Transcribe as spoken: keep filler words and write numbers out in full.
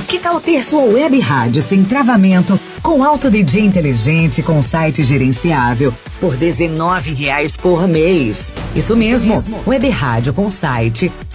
Que tal ter sua web rádio sem travamento, com alto D J inteligente, com site gerenciável, por dezenove reais por mês? Isso mesmo, web rádio com site,